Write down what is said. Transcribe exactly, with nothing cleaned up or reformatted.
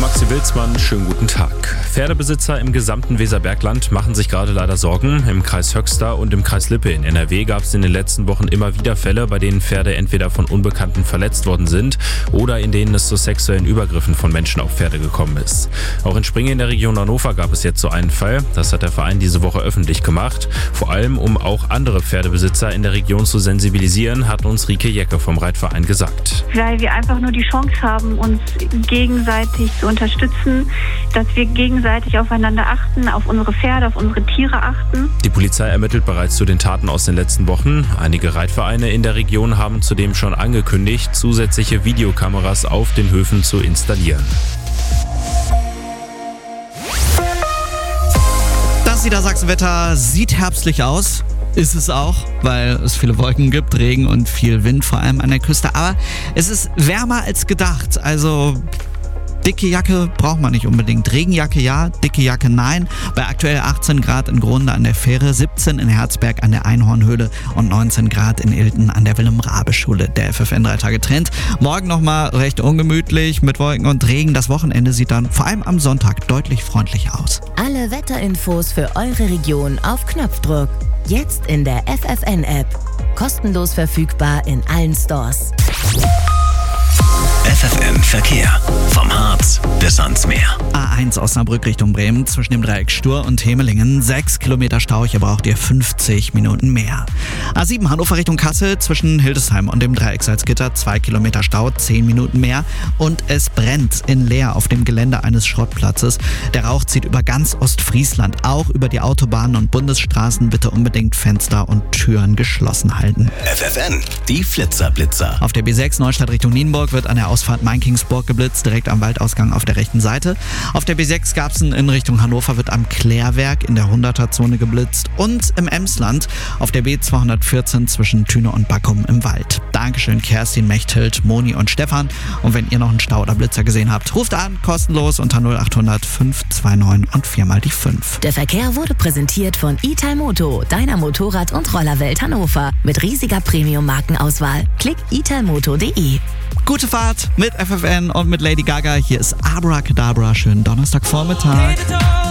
Maxi Wilsmann, schönen guten Tag. Pferdebesitzer im gesamten Weserbergland machen sich gerade leider Sorgen. Im Kreis Höxter und im Kreis Lippe in N R W gab es in den letzten Wochen immer wieder Fälle, bei denen Pferde entweder von Unbekannten verletzt worden sind oder in denen es zu sexuellen Übergriffen von Menschen auf Pferde gekommen ist. Auch in Springe in der Region Hannover gab es jetzt so einen Fall. Das hat der Verein diese Woche öffentlich gemacht. Vor allem, um auch andere Pferdebesitzer in der Region zu sensibilisieren, hat uns Rike Jecke vom Reitverein gesagt. Weil wir einfach nur die Chance haben, uns gegenseitig zu unterstützen, dass wir gegenseitig aufeinander achten, auf unsere Pferde, auf unsere Tiere achten. Die Polizei ermittelt bereits zu den Taten aus den letzten Wochen. Einige Reitvereine in der Region haben zudem schon angekündigt, zusätzliche Videokameras auf den Höfen zu installieren. Das Niedersachsenwetter sieht herbstlich aus. Ist es auch, weil es viele Wolken gibt, Regen und viel Wind, vor allem an der Küste. Aber es ist wärmer als gedacht. Also dicke Jacke braucht man nicht unbedingt. Regenjacke ja, dicke Jacke nein. Bei aktuell achtzehn Grad in Grunde an der Fähre, siebzehn in Herzberg an der Einhornhöhle und neunzehn Grad in Ilten an der Wilhelm-Raabe-Schule. Der F F N drei Tage Trend. Morgen nochmal recht ungemütlich mit Wolken und Regen. Das Wochenende sieht dann vor allem am Sonntag deutlich freundlicher aus. Alle Wetterinfos für eure Region auf Knopfdruck. Jetzt in der F F N-App. Kostenlos verfügbar in allen Stores. F F N Verkehr. Vom Harz bis ans Meer. A eins Osnabrück Richtung Bremen zwischen dem Dreieck Stur und Hemelingen. sechs Kilometer Stau, hier braucht ihr fünfzig Minuten mehr. A sieben Hannover Richtung Kassel zwischen Hildesheim und dem Dreieck Salzgitter. zwei Kilometer Stau, zehn Minuten mehr. Und es brennt in Leer auf dem Gelände eines Schrottplatzes. Der Rauch zieht über ganz Ostfriesland, auch über die Autobahnen und Bundesstraßen. Bitte unbedingt Fenster und Türen geschlossen halten. F F N, die Flitzerblitzer. Auf der B sechs Neustadt Richtung Nienburg wird an der Ausfahrt Main-Kingsburg geblitzt, direkt am Waldausgang auf der rechten Seite. Auf der B sechs Garbsen in Richtung Hannover wird am Klärwerk in der hunderter-Zone geblitzt und im Emsland auf der B zweihundertvierzehn zwischen Thüne und Backum im Wald. Dankeschön Kerstin, Mechthild, Moni und Stefan. Und wenn ihr noch einen Stau oder Blitzer gesehen habt, ruft an, kostenlos unter null acht hundert fünf zwei neun und viermal die fünf. Der Verkehr wurde präsentiert von Italmoto, deiner Motorrad- und Rollerwelt Hannover. Mit riesiger Premium-Markenauswahl. Klick italmoto punkt de. Gute Fahrt mit F F N und mit Lady Gaga. Hier ist Abracadabra. Schönen Donnerstagvormittag.